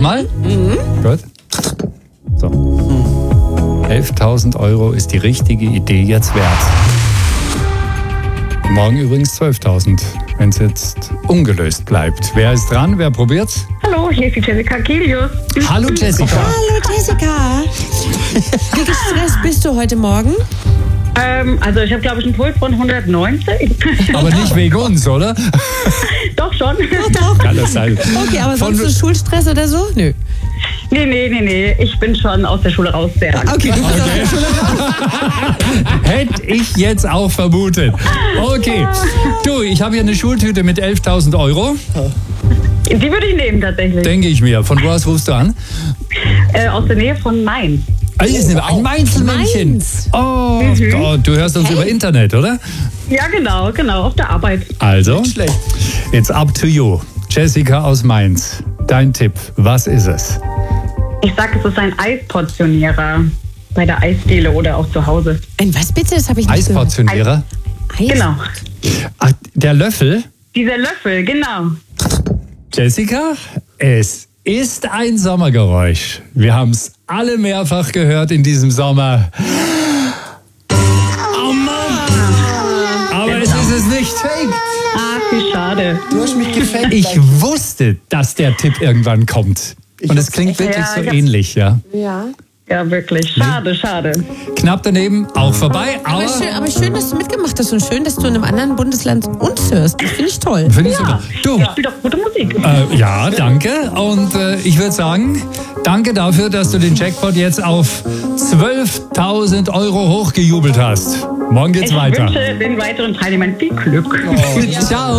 Nochmal? Gut. So. 11.000 Euro ist die richtige Idee jetzt wert. Morgen übrigens 12.000, wenn es jetzt ungelöst bleibt. Wer ist dran? Wer probiert's? Hallo, hier ist die Jessica Kilius. Hallo Jessica. Hallo Jessica. Wie gestresst bist du heute Morgen? Also ich habe, glaube ich, einen Puls von 190. Aber nicht wegen uns, oder? Doch schon. Doch. Kann das sein. Okay, aber Von- sonst so Schulstress oder so? Nö. Nee. Ich bin schon aus der Schule raus. Sehr lange. Okay, du bist aus der Schule. Hätte ich jetzt auch vermutet. Okay. Du, ich habe hier eine Schultüte mit 11.000 Euro. Die würde ich nehmen, tatsächlich. Denke ich mir. Von wo aus rufst du an? Aus der Nähe von Mainz. Ah, hier ist ein Mainzelmännchen. Mainz. Oh Gott, du hörst uns über Internet, oder? Ja, genau. Auf der Arbeit. Also, it's up to you. Jessica aus Mainz, dein Tipp, was ist es? Ich sag, es ist ein Eisportionierer. Bei der Eisdiele oder auch zu Hause. Ein was bitte? Das habe ich nicht Eisportionierer? gehört. Eis? Genau. Ach, der Löffel? Dieser Löffel, genau. Jessica, es ist ein Sommergeräusch. Wir haben es alle mehrfach gehört in diesem Sommer. Oh Mann! Aber es ist es nicht. Ach, wie schade. Du hast mich gefällt. Ich wusste, dass der Tipp irgendwann kommt. Und es klingt wirklich Ja, so ich hab's- ähnlich, ja. Ja. Ja, wirklich. Schade. Knapp daneben, auch vorbei, aber Aber schön, dass du mitgemacht hast und schön, dass du in einem anderen Bundesland uns hörst. Das finde ich toll. finde ich super. Du, Ich spiele doch gute Musik. ja, danke. Und ich würde sagen, danke dafür, dass du den Jackpot jetzt auf 12.000 Euro hochgejubelt hast. Morgen geht's Ich weiter. wünsche den weiteren Teilnehmern viel Glück. Ciao.